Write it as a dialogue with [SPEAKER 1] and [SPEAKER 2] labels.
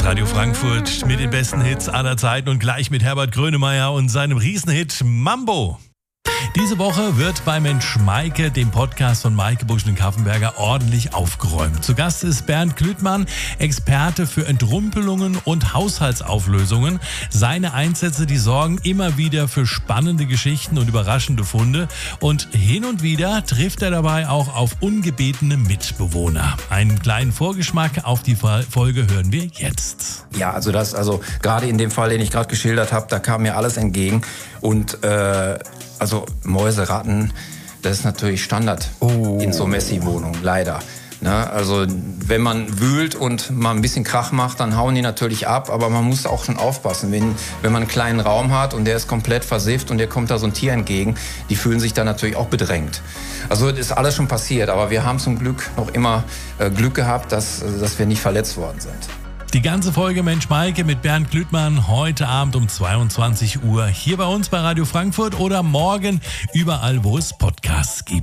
[SPEAKER 1] Radio Frankfurt mit den besten Hits aller Zeiten und gleich mit Herbert Grönemeyer und seinem Riesenhit Mambo. Diese Woche wird bei Mensch Maike, dem Podcast von Maike Buscheln-Kaffenberger, ordentlich aufgeräumt. Zu Gast ist Bernd Klüttmann, Experte für Entrümpelungen und Haushaltsauflösungen. Seine Einsätze, die sorgen immer wieder für spannende Geschichten und überraschende Funde. Und hin und wieder trifft er dabei auch auf ungebetene Mitbewohner. Einen kleinen Vorgeschmack auf die Folge hören wir jetzt.
[SPEAKER 2] Ja, also gerade in dem Fall, den ich gerade geschildert habe, da kam mir alles entgegen. Und also Mäuse, Ratten, das ist natürlich Standard in so Messi-Wohnungen, leider. Ne? Also wenn man wühlt und mal ein bisschen Krach macht, dann hauen die natürlich ab. Aber man muss auch schon aufpassen, wenn man einen kleinen Raum hat und der ist komplett versifft und der kommt da so ein Tier entgegen, die fühlen sich dann natürlich auch bedrängt. Also das ist alles schon passiert, aber wir haben zum Glück noch immer Glück gehabt, dass wir nicht verletzt worden sind.
[SPEAKER 1] Die ganze Folge Mensch Maike mit Bernd Klüttmann heute Abend um 22 Uhr hier bei uns bei Radio Frankfurt oder morgen überall, wo es Podcasts gibt.